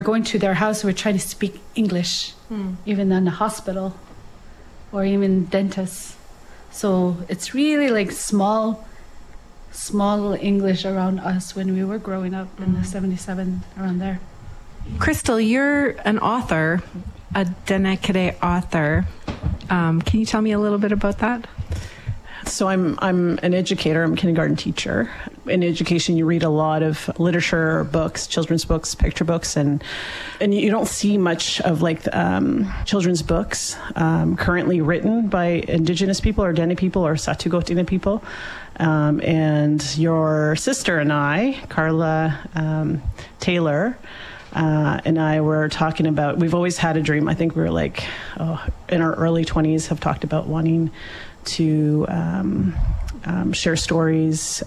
going to their house, we're trying to speak English, even in the hospital or even dentists. So it's really like small English around us when we were growing up in the 77, around there. Crystal, you're an author, a Dene Kede author. Can you tell me a little bit about that? So I'm an educator. I'm a kindergarten teacher. In education, you read a lot of literature, books, children's books, picture books, and you don't see much of like children's books currently written by Indigenous people or Dene people or Satu'ko people. And your sister and I, Carla Taylor, and I were talking about, we've always had a dream. I think we were like, in our early 20s, have talked about wanting to share stories,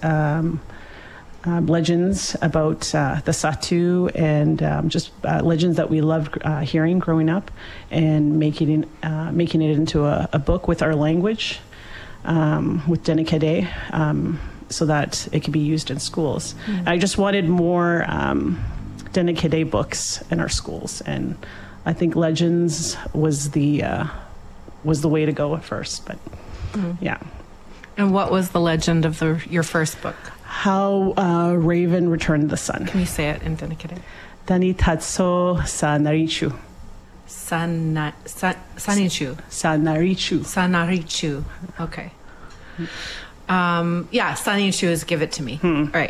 legends about the Satu, and just legends that we loved hearing growing up, and making it into a book with our language, with Dene Kede, so that it could be used in schools. I just wanted more Dene Kede books in our schools, and I think legends was the way to go at first, but yeah. And what was the legend of your first book? How Raven Returned the Sun. Can you say it in Dene Kede? Dani Tatso Sa Narichu. Sanichu. Sa Narichu. Sanarichu. Okay. Sanichu is give it to me. Right.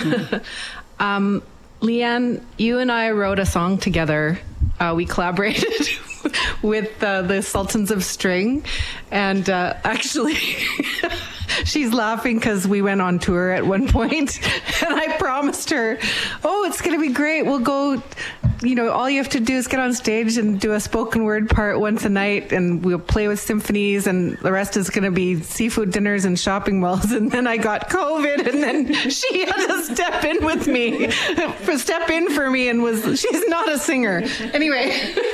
Leanne, you and I wrote a song together. We collaborated with the Sultans of String, and actually she's laughing because we went on tour at one point, and I promised her, it's going to be great. We'll go, all you have to do is get on stage and do a spoken word part once a night, and we'll play with symphonies, and the rest is going to be seafood dinners and shopping malls. And then I got COVID, and then she had to step in for me, and she's not a singer. Anyway,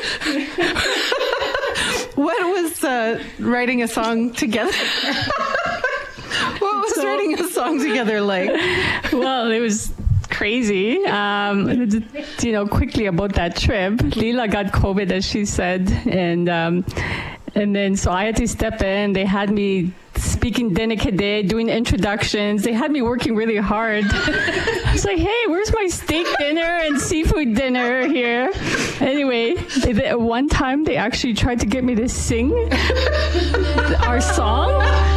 what was writing a song together? What was writing a song together like? Well, it was crazy. Quickly about that trip, Lila got COVID, as she said, and then so I had to step in. They had me speaking Dene Kede, doing introductions. They had me working really hard. I was like, hey, where's my steak dinner and seafood dinner here? Anyway, one time they actually tried to get me to sing our song.